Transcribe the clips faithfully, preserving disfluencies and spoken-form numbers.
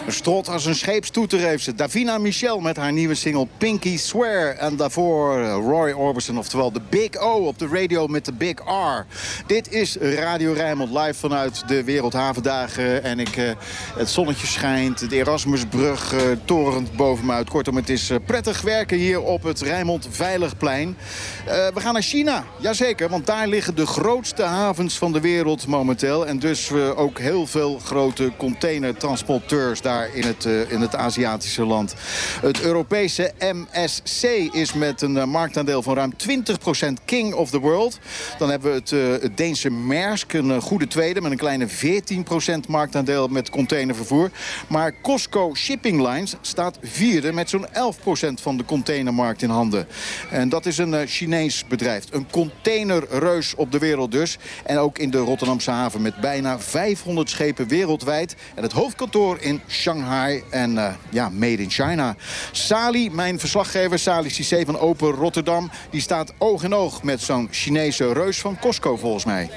Een strot als een scheepstoeter heeft ze. Davina Michel met haar nieuwe single Pinky Swear. En daarvoor Roy Orbison, oftewel de Big O op de radio met de Big R. Dit is Radio Rijnmond live vanuit de Wereldhavendagen. En ik, uh, het zonnetje schijnt, de Erasmusbrug uh, torent boven me uit. Kortom, het is uh, prettig werken hier op het Rijnmond Veiligplein. Uh, we gaan naar China, jazeker, want daar liggen de grootste havens van de wereld momenteel. En dus uh, ook heel veel grote containertransporteurs daar in het, uh, in het Aziatische land. Het Europese M S C is met een uh, marktaandeel van ruim twintig procent king of the world. Dan hebben we het, uh, het Deense Maersk, een uh, goede tweede met een kleine veertien procent marktaandeel met containervervoer. Maar COSCO Shipping Lines staat vierde met zo'n elf procent van de containermarkt in handen. En dat is een uh, Chinees bedrijf. Een containerreus op de wereld dus. En ook in de Rotterdamse haven met bijna vijfhonderd schepen wereldwijd. En het hoofdkantoor in Shanghai en uh, ja, made in China. Sali, mijn verslaggever, Sali Cissé van Open Rotterdam, die staat oog in oog met zo'n Chinese reus van Costco volgens mij.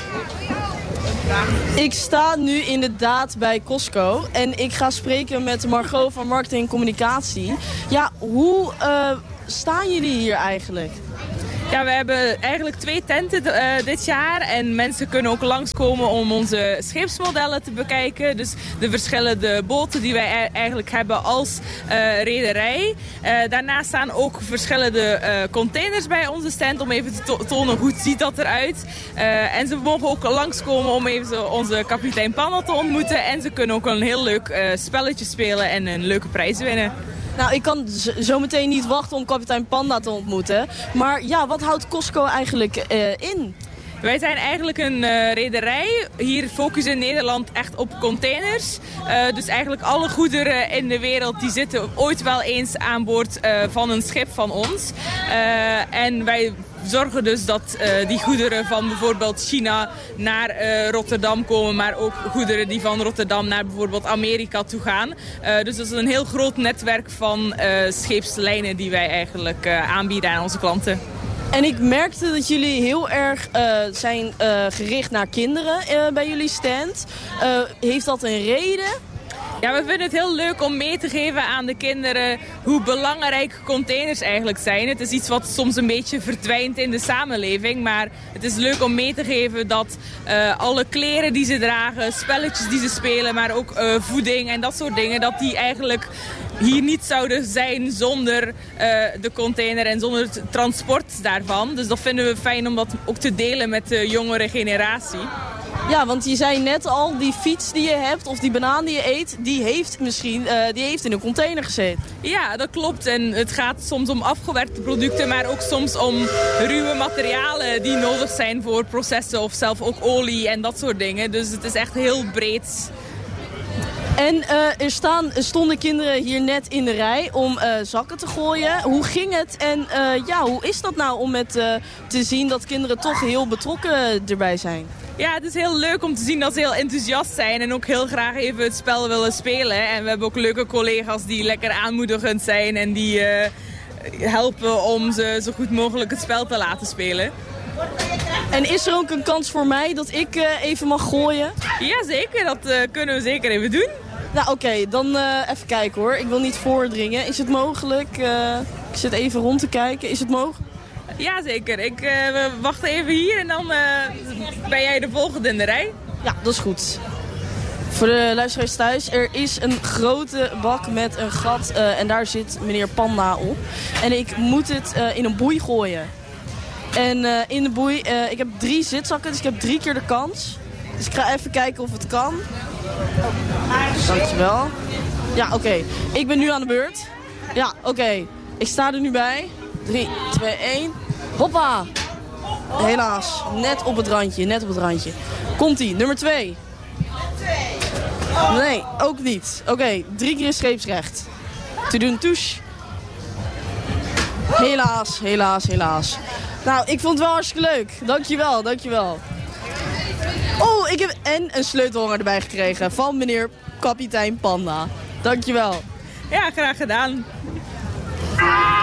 Ik sta nu inderdaad bij Costco en ik ga spreken met Margot van Marketing en Communicatie. Ja, hoe uh, staan jullie hier eigenlijk? Ja, we hebben eigenlijk twee tenten uh, dit jaar en mensen kunnen ook langskomen om onze scheepsmodellen te bekijken. Dus de verschillende boten die wij eigenlijk hebben als uh, rederij. Uh, daarnaast staan ook verschillende uh, containers bij onze stand om even te to- tonen hoe ziet dat eruit. Uh, en ze mogen ook langskomen om even onze kapitein Panna te ontmoeten. En ze kunnen ook een heel leuk uh, spelletje spelen en een leuke prijs winnen. Nou, ik kan z- zo meteen niet wachten om kapitein Panda te ontmoeten. Maar ja, wat houdt Costco eigenlijk uh, in? Wij zijn eigenlijk een uh, rederij. Hier focussen in Nederland echt op containers. Uh, dus eigenlijk alle goederen in de wereld die zitten ooit wel eens aan boord uh, van een schip van ons. Uh, en wij zorgen dus dat uh, die goederen van bijvoorbeeld China naar uh, Rotterdam komen. Maar ook goederen die van Rotterdam naar bijvoorbeeld Amerika toe gaan. Uh, dus dat is een heel groot netwerk van uh, scheepslijnen die wij eigenlijk uh, aanbieden aan onze klanten. En ik merkte dat jullie heel erg uh, zijn uh, gericht naar kinderen uh, bij jullie stand. Uh, heeft dat een reden? Ja, we vinden het heel leuk om mee te geven aan de kinderen hoe belangrijk containers eigenlijk zijn. Het is iets wat soms een beetje verdwijnt in de samenleving. Maar het is leuk om mee te geven dat uh, alle kleren die ze dragen, spelletjes die ze spelen, maar ook uh, voeding en dat soort dingen, dat die eigenlijk hier niet zouden zijn zonder uh, de container en zonder het transport daarvan. Dus dat vinden we fijn om dat ook te delen met de jongere generatie. Ja, want je zei net al, die fiets die je hebt of die banaan die je eet, die heeft misschien uh, die heeft in een container gezeten. Ja, dat klopt. En het gaat soms om afgewerkte producten, maar ook soms om ruwe materialen die nodig zijn voor processen of zelf ook olie en dat soort dingen. Dus het is echt heel breed. En uh, er, staan, er stonden kinderen hier net in de rij om uh, zakken te gooien. Hoe ging het en uh, ja, hoe is dat nou om met, uh, te zien dat kinderen toch heel betrokken erbij zijn? Ja, het is heel leuk om te zien dat ze heel enthousiast zijn en ook heel graag even het spel willen spelen. En we hebben ook leuke collega's die lekker aanmoedigend zijn en die uh, helpen om ze zo goed mogelijk het spel te laten spelen. En is er ook een kans voor mij dat ik uh, even mag gooien? Jazeker, dat uh, kunnen we zeker even doen. Nou oké, okay, dan uh, even kijken hoor. Ik wil niet voordringen. Is het mogelijk? Uh, ik zit even rond te kijken. Is het mogelijk? Jazeker. Ik, uh, we wachten even hier en dan uh, ben jij de volgende in de rij. Ja, dat is goed. Voor de luisteraars thuis, er is een grote bak met een gat uh, en daar zit meneer Panda op. En ik moet het uh, in een boei gooien. En uh, in de boei, uh, ik heb drie zitzakken, dus ik heb drie keer de kans. Dus ik ga even kijken of het kan. Oh. Dankjewel. Ja, oké. Okay. Ik ben nu aan de beurt. Ja, oké. Okay. Ik sta er nu bij. drie, twee, één. Hoppa! Helaas, net op het randje, net op het randje. Komt-ie, nummer twee. Nee, ook niet. Oké, okay, drie keer scheepsrecht. Te doen touche. Helaas, helaas, helaas. Nou, ik vond het wel hartstikke leuk. Dankjewel, dankjewel. Oh, ik heb en een sleutelhanger erbij gekregen van meneer kapitein Panda. Dankjewel. Ja, graag gedaan.